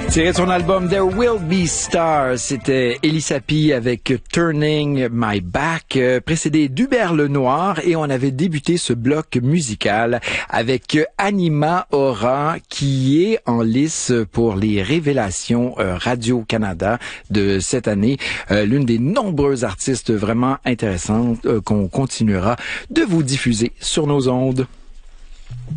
Tiré de son album There Will Be Stars, c'était Elisapi avec Turning My Back, précédé d'Hubert Lenoir, et on avait débuté ce bloc musical avec Anima Aura, qui est en lice pour les révélations Radio-Canada de cette année. L'une des nombreuses artistes vraiment intéressantes qu'on continuera de vous diffuser sur nos ondes.